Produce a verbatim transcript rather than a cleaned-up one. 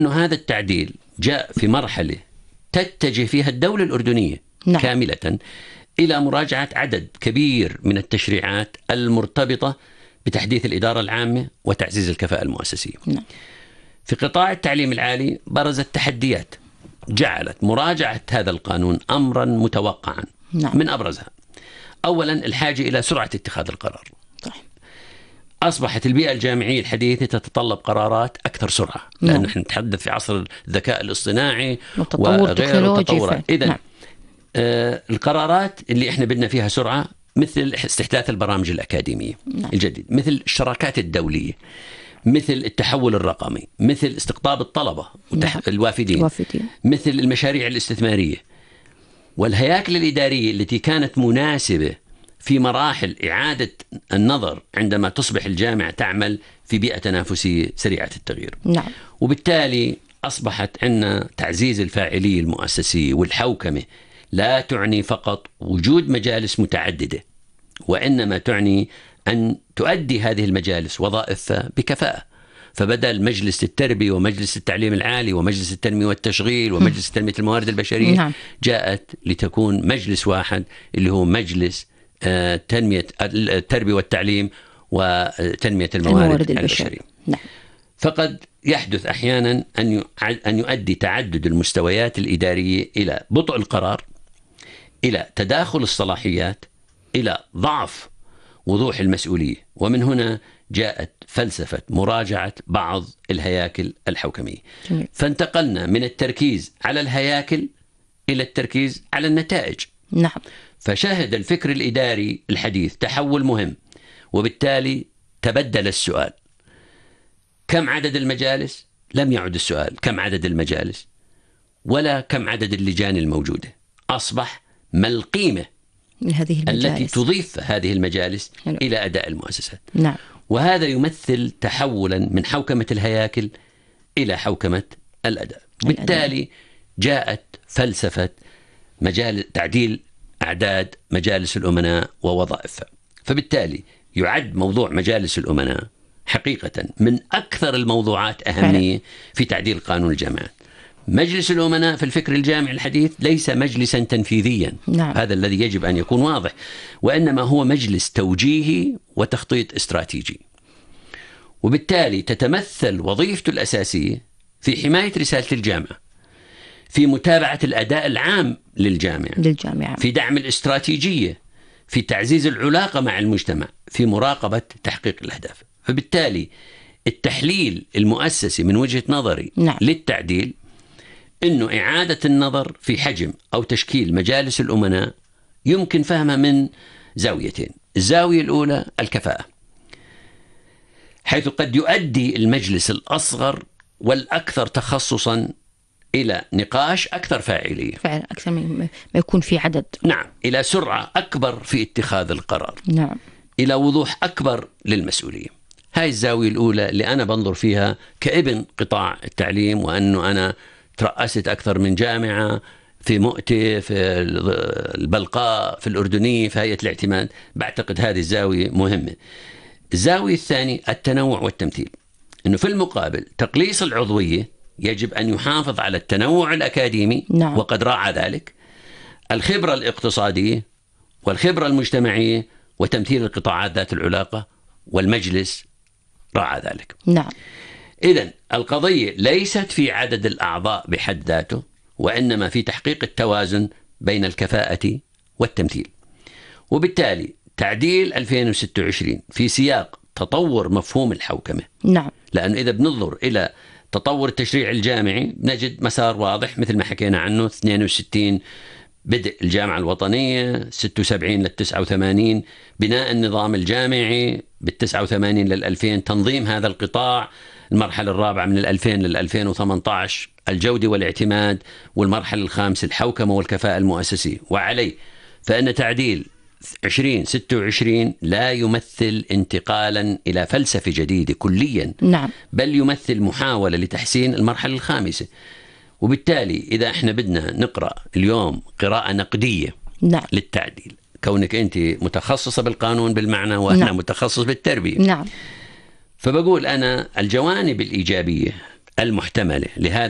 أنه هذا التعديل جاء في مرحلة تتجه فيها الدولة الأردنية نعم. كاملة إلى مراجعة عدد كبير من التشريعات المرتبطة بتحديث الإدارة العامة وتعزيز الكفاءة المؤسسية نعم. في قطاع التعليم العالي برزت تحديات جعلت مراجعة هذا القانون أمرا متوقعا نعم. من أبرزها أولا الحاجة إلى سرعة اتخاذ القرار صح. أصبحت البيئة الجامعية الحديثة تتطلب قرارات أكثر سرعة لأن نحن نحن نتحدث في عصر الذكاء الاصطناعي وغيره وتطورات إذن نعم. آه القرارات اللي إحنا بدنا فيها سرعة مثل استحداث البرامج الأكاديمية نعم. الجديدة مثل الشراكات الدولية مثل التحول الرقمي مثل استقطاب الطلبة نعم. الوافدين الوافدين. مثل المشاريع الاستثمارية والهياكل الإدارية التي كانت مناسبة في مراحل إعادة النظر عندما تصبح الجامعة تعمل في بيئة تنافسية سريعة التغيير نعم. وبالتالي أصبحت عندنا تعزيز الفاعلية المؤسسية والحوكمة لا تعني فقط وجود مجالس متعددة وإنما تعني أن تؤدي هذه المجالس وظائفها بكفاءة فبدل مجلس التربية ومجلس التعليم العالي ومجلس التنمية والتشغيل ومجلس تنمية الموارد البشرية نعم. جاءت لتكون مجلس واحد اللي هو مجلس تنمية التربية والتعليم وتنمية الموارد, الموارد البشرية نعم. فقد يحدث أحيانا أن يؤدي تعدد المستويات الإدارية إلى بطء القرار إلى تداخل الصلاحيات إلى ضعف وضوح المسؤولية ومن هنا جاءت فلسفة مراجعة بعض الهياكل الحوكمية جميل. فانتقلنا من التركيز على الهياكل إلى التركيز على النتائج نعم. فشهد الفكر الإداري الحديث تحول مهم وبالتالي تبدل السؤال كم عدد المجالس؟ لم يعد السؤال كم عدد المجالس ولا كم عدد اللجان الموجودة أصبح ما القيمة هذه المجالس التي تضيف هذه المجالس حلو. إلى أداء المؤسسات نعم. وهذا يمثل تحولا من حوكمة الهياكل إلى حوكمة الأداء بالتالي جاءت فلسفة مجال تعديل أعداد مجالس الأمناء ووظائفها فبالتالي يعد موضوع مجالس الأمناء حقيقة من أكثر الموضوعات أهمية في تعديل قانون الجامعات مجلس الأمناء في الفكر الجامعي الحديث ليس مجلسا تنفيذيا نعم. هذا الذي يجب أن يكون واضح وإنما هو مجلس توجيهي وتخطيط استراتيجي وبالتالي تتمثل وظيفته الأساسية في حماية رسالة الجامعة في متابعة الأداء العام للجامعة للجامعة في دعم الاستراتيجية في تعزيز العلاقة مع المجتمع في مراقبة تحقيق الأهداف فبالتالي التحليل المؤسسي من وجهة نظري نعم. للتعديل إنه إعادة النظر في حجم أو تشكيل مجالس الأمناء يمكن فهمها من زاويتين الزاوية الأولى الكفاءة حيث قد يؤدي المجلس الأصغر والأكثر تخصصا إلى نقاش أكثر فاعلية فعلا أكثر ما يكون في عدد نعم إلى سرعة أكبر في اتخاذ القرار نعم. إلى وضوح أكبر للمسؤولية هاي الزاوية الأولى اللي أنا بنظر فيها كابن قطاع التعليم وأنه أنا ترأست أكثر من جامعة في مؤتة في البلقاء في الأردنية في هيئة الاعتماد بعتقد هذه الزاوية مهمة الزاوية الثانية التنوع والتمثيل أنه في المقابل تقليص العضوية يجب أن يحافظ على التنوع الأكاديمي نعم. وقد راعى ذلك الخبرة الاقتصادية والخبرة المجتمعية وتمثيل القطاعات ذات العلاقة والمجلس راعى ذلك نعم. إذن القضية ليست في عدد الأعضاء بحد ذاته وإنما في تحقيق التوازن بين الكفاءة والتمثيل وبالتالي تعديل ألفين وستة وعشرين في سياق تطور مفهوم الحوكمة نعم. لأنه إذا بننظر إلى تطور التشريع الجامعي نجد مسار واضح مثل ما حكينا عنه اثنين وستين بدء الجامعة الوطنية ستة وسبعين للتسعة وثمانين بناء النظام الجامعي بالتسعة وثمانين للألفين تنظيم هذا القطاع المرحلة الرابعة من الألفين للألفين وثمانية عشر الجودة والاعتماد والمرحلة الخامسة الحوكمة والكفاءة المؤسسية وعليه فإن تعديل عشرين ستة وعشرين لا يمثل انتقالا إلى فلسفة جديدة كليا نعم. بل يمثل محاولة لتحسين المرحلة الخامسة وبالتالي إذا احنا بدنا نقرأ اليوم قراءة نقدية نعم. للتعديل كونك أنت متخصصة بالقانون بالمعنى وأنا نعم. متخصص بالتربية نعم. فبقول أنا الجوانب الإيجابية المحتملة لهذا